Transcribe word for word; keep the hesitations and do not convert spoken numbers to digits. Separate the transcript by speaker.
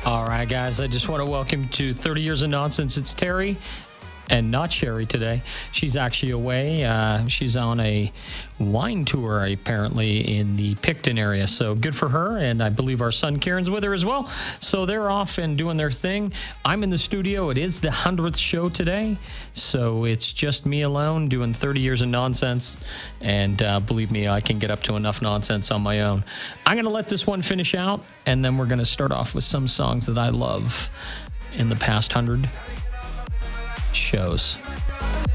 Speaker 1: All right, guys, I just want to welcome you to thirty Years of Nonsense. It's Terry and not Sherry today. She's actually away. Uh, she's on a wine tour, apparently, in the Picton area. So good for her, and I believe our son Kieran's with her as well. So they're off and doing their thing. I'm in the studio. It is the hundredth show today, so it's just me alone doing thirty Years of Nonsense, and uh, believe me, I can get up to enough nonsense on my own. I'm going to let this one finish out, and then we're going to start off with some songs that I love in the past hundred shows.